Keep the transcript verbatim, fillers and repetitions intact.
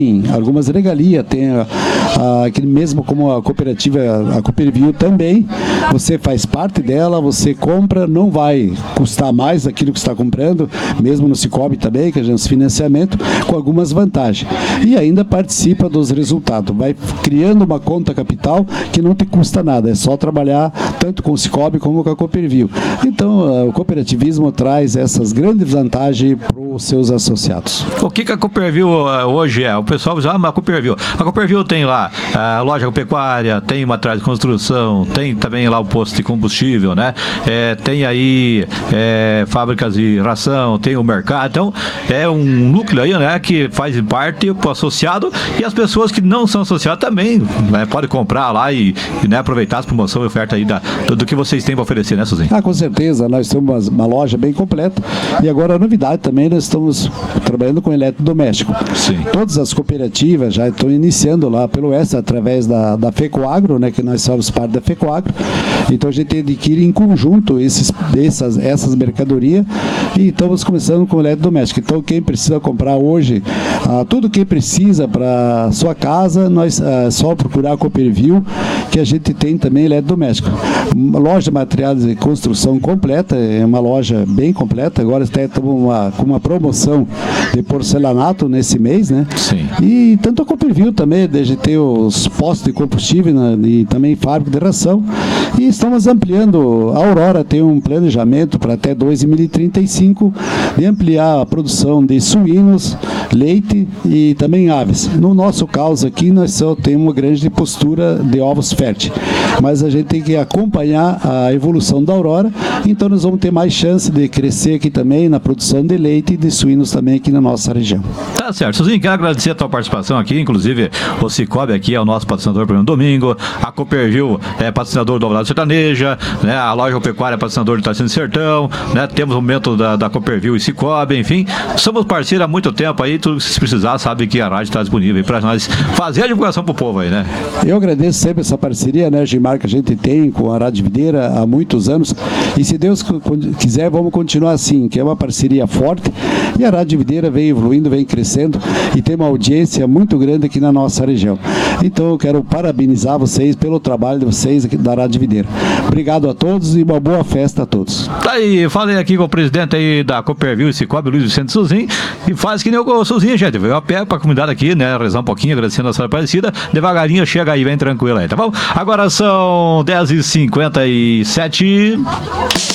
algumas regalias, tem a, a, aquele mesmo como a cooperativa, a Cooperville também, você faz parte dela, você compra, não vai custar mais daquilo que está comprando, mesmo no Cicobi também, que é o financiamento, com algumas vantagens. E ainda participa dos resultados, vai criando uma conta capital que não te custa nada, é só trabalhar tanto com o Cicobi como com a Cooperville. Então, o cooperativismo traz essas grandes vantagens para os seus associados. O que, que a Cooperville hoje é? O pessoal diz, ah, mas a Cooperville. A Cooperville tem lá a loja agropecuária, tem material de construção, tem também lá o posto de combustível, né? É, tem aí é, fábricas de ração, tem o mercado. Então, é um núcleo aí, né, que faz parte o associado e as pessoas que não são associadas também, né, podem comprar lá e, e né, aproveitar as promoções e oferta aí da, do, do que vocês têm para oferecer, né, Suzinho? Ah, com certeza. Nós temos uma, uma loja bem completa e agora a novidade também, nós estamos trabalhando com eletrodoméstico. Sim. Todas as cooperativas já estão iniciando lá pelo Oeste, através da, da FECOAGRO, né, que nós somos parte da FECOAGRO. Então a gente adquire em conjunto esses, essas, essas mercadorias e estamos começando com o eletrodoméstico. Então quem precisa comprar hoje, ah, tudo que precisa para sua casa, nós ah, só procurar a Cooperville, que a gente tem também eletrodoméstico. Uma loja de materiais de construção completa, é uma loja bem completa, agora até estamos uma, com uma promoção de porcelanato nesse mês, né? Sim. E tanto a Cooperville também, a gente tem os postos de combustível, né, e também fábrica de ração. E estamos ampliando, a Aurora tem um planejamento para até dois mil e trinta e cinco de ampliar a produção de suínos, leite e também aves. No nosso caso aqui, nós só temos uma grande postura de ovos férteis, mas a gente tem que acompanhar a evolução da Aurora, então nós vamos ter mais chance de crescer aqui também na produção de leite e de suínos também aqui na nossa região. Tá certo. Suzinho, quero agradecer a tua participação aqui, inclusive o Cicobi aqui é o nosso patrocinador do programa Domingo, a Cooperville é patrocinador do Alvorada Sertaneja, né, a loja Agropecuária é patrocinador do Tacinho Sertão, né, temos o momento da, da Cooperville e Cicobi, enfim, somos parceiros há muito tempo aí, tudo que se precisar, sabe que a rádio está disponível para nós fazer a divulgação pro povo aí, né? Eu agradeço sempre essa parceria, né, Gilmar, que a gente tem com a Rádio Videira há muitos anos, e se Deus quiser, vamos continuar assim, que é uma parceria forte, e a Rádio Videira vem evoluindo, vem crescendo, e tem uma audiência muito grande aqui na nossa região. Então eu quero parabenizar vocês pelo trabalho de vocês aqui da Rádio Videira. Obrigado a todos e uma boa festa a todos. Tá aí, falei aqui com o presidente aí da Cooperville e Cicobi, Luiz Vicente Suzinho, e faz que nem o Suzinho, gente, veio a pé pra comunidade aqui, né, rezar um pouquinho, agradecendo a Senhora Aparecida, devagarinho chega aí, vem tranquilo aí, tá bom? Agora são dez e cinquenta e sete.